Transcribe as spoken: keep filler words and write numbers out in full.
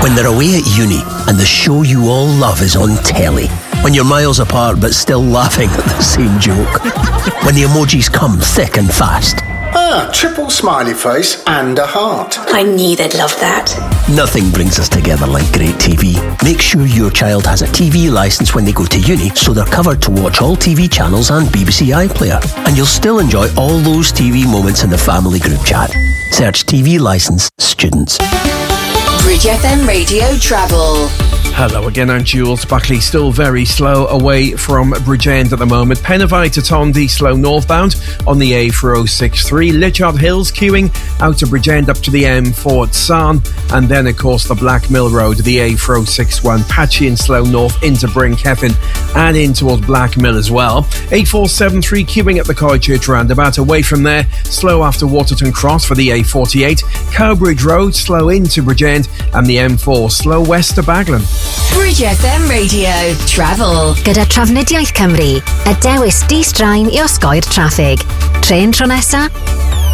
When they're away at uni and the show you all love is on telly. When you're miles apart but still laughing at the same joke. When the emojis come thick and fast. Ah, triple smiley face and a heart. I knew they'd love that. Nothing brings us together like great T V. Make sure your child has a T V licence when they go to uni so they're covered to watch all T V channels and B B C iPlayer. And you'll still enjoy all those T V moments in the family group chat. Search T V licence students. Bridge F M Radio Travel. Hello again, I'm Jules Buckley. Still very slow away from Bridgend at the moment. Penavai to Tondy, slow northbound on the A four oh six three. Lichard Hills queuing out to Bridgend up to the M four at Sarn. And then, of course, the Black Mill Road, the A four oh six one. Patchy and slow north into Bryn Keffin and in towards Black Mill as well. A four seven three queuing at the Coychurch roundabout. Away from there, slow after Waterton Cross for the A forty-eight. Cowbridge Road, slow into Bridgend. And the M four, slow west to Baglan. Bridge F M Radio Travel. Gyda Trafnidiaeth Cymru, y dewis di-straen i osgoi'r traffig. Trên tro nesa?